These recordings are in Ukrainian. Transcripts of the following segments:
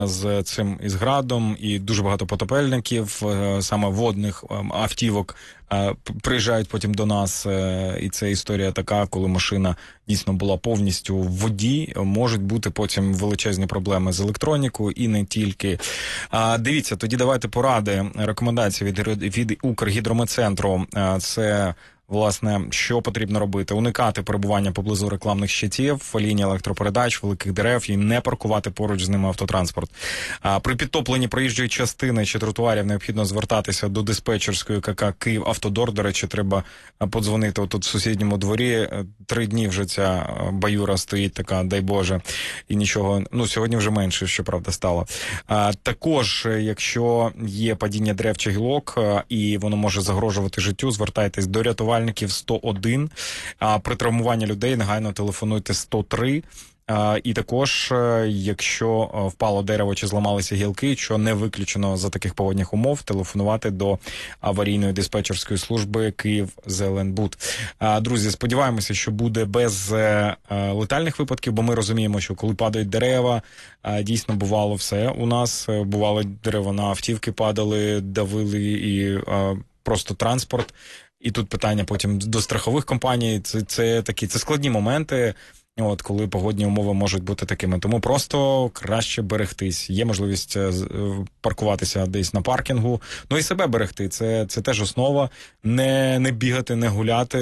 з цим із градом, і дуже багато потопельників, саме водних автівок, приїжджають потім до нас, і це історія така, коли машина дійсно була повністю в воді, можуть бути потім величезні проблеми з електронікою і не тільки. Дивіться, тоді давайте поради, рекомендації від Укргідрометцентру. Це власне, що потрібно робити? Уникати перебування поблизу рекламних щитів, ліній електропередач, великих дерев і не паркувати поруч з ними автотранспорт. При підтопленні проїжджої частини чи тротуарів необхідно звертатися до диспетчерської КК «Київавтодор». До речі, треба подзвонити отут в сусідньому дворі. 3 дні вже ця баюра стоїть така, дай Боже, і нічого. Ну, сьогодні вже менше, щоправда, стало. Також, якщо є падіння дерев чи гілок, і воно може загрожувати життю, звертайтесь до рятувальників 101, а при травмуванні людей негайно телефонуйте 103. І також, якщо впало дерево чи зламалися гілки, що не виключено за таких погодних умов, телефонувати до аварійної диспетчерської служби «Київзеленбуд». Друзі, сподіваємося, що буде без летальних випадків, бо ми розуміємо, що коли падають дерева, дійсно бувало все у нас. Бувало, дерева на автівки падали, давили і просто транспорт. І тут питання потім до страхових компаній. Це складні моменти, коли погодні умови можуть бути такими. Тому просто краще берегтись. Є можливість паркуватися десь на паркінгу. Ну і себе берегти. Це теж основа. Не бігати, не гуляти,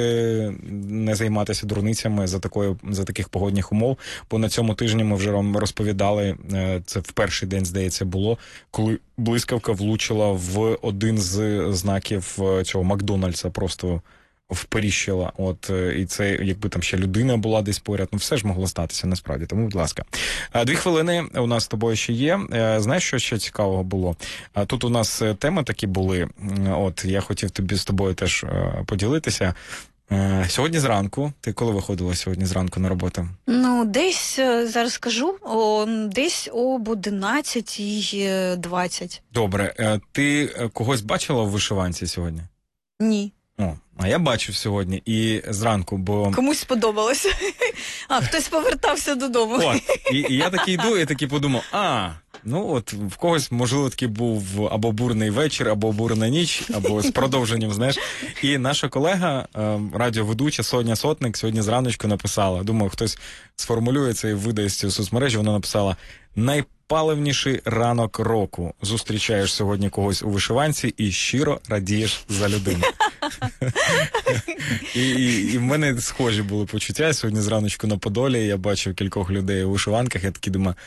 не займатися дурницями за таких погодних умов. Бо на цьому тижні ми вже вам розповідали, це в перший день, здається, було, коли блискавка влучила в один з знаків цього Макдональдса, просто вперіщила. І це, якби там ще людина була десь поряд, все ж могло статися насправді. Тому, будь ласка. 2 хвилини у нас з тобою ще є. Знаєш, що ще цікавого було? Тут у нас теми такі були. Я хотів з тобою теж поділитися. Сьогодні зранку, ти коли виходила сьогодні зранку на роботу? Ну, десь, зараз скажу, десь об 11:20. Добре. Ти когось бачила в вишиванці сьогодні? Ні. А я бачив сьогодні і зранку, бо... Комусь сподобалося. Хтось повертався додому. І я такий йду, і такий подумав, в когось, можливо, такий був або бурний вечір, або бурна ніч, або з продовженням, знаєш. І наша колега, радіоведуча Соня Сотник, сьогодні зраночку написала, думаю, хтось сформулює це і видає з цієї соцмережі, вона написала: найпаливніший ранок року. Зустрічаєш сьогодні когось у вишиванці і щиро радієш за людину. І в мене схожі були почуття. Сьогодні зраночку на Подолі я бачив кількох людей у вишиванках, я такий думаю,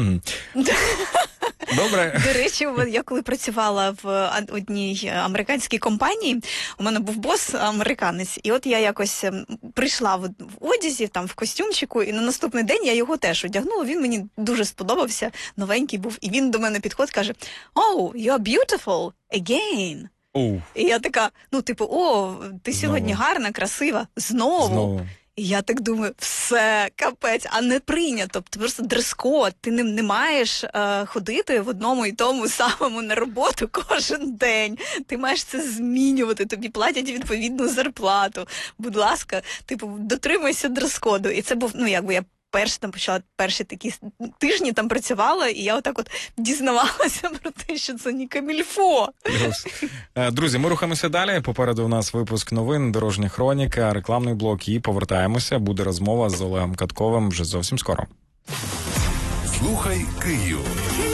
добре. До речі, я коли працювала в одній американській компанії, у мене був бос американець, і я якось прийшла в одязі, в костюмчику, і на наступний день я його теж одягнула, він мені дуже сподобався, новенький був, і він до мене підходить, каже: "Oh, you're beautiful again." І я така, ти сьогодні гарна, красива, знову. І я так думаю, все, капець, а не прийнято. Просто дрес-код, ти не маєш ходити в одному і тому самому на роботу кожен день. Ти маєш це змінювати, тобі платять відповідну зарплату. Будь ласка, дотримуйся дрес-коду. І це був, я почала перші такі тижні там працювала, і я дізнавалася про те, що це не камільфо. Друзі, ми рухаємося далі. Попереду у нас випуск новин, дорожня хроніка, рекламний блок, і повертаємося. Буде розмова з Олегом Катковим вже зовсім скоро. Слухай Київ.